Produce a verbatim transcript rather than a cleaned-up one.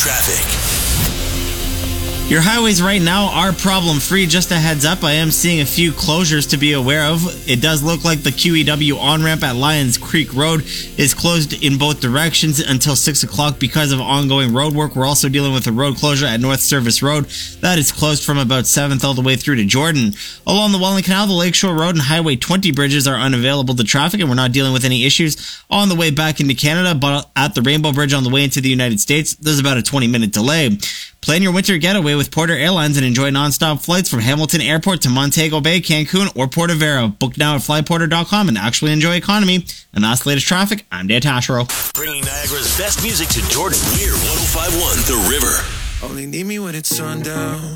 traffic. Your highways right now are problem-free. Just a heads up, I am seeing a few closures to be aware of. It does look like the Q E W on-ramp at Lions Creek Road is closed in both directions until six o'clock because of ongoing road work. We're also dealing with a road closure at North Service Road. That is closed from about seventh all the way through to Jordan. Along the Welland Canal, the Lakeshore Road and Highway twenty bridges are unavailable to traffic, and we're not dealing with any issues on the way back into Canada, but at the Rainbow Bridge on the way into the United States, there's about a twenty-minute delay. Plan your winter getaway with Porter Airlines and enjoy non-stop flights from Hamilton Airport to Montego Bay, Cancun, or Puerto Vara. Book now at fly porter dot com and actually enjoy economy. And that's the latest traffic. I'm Dan Tashero. Bringing Niagara's best music to Jordan. We're one oh five point one The River. Only need me when it's sundown.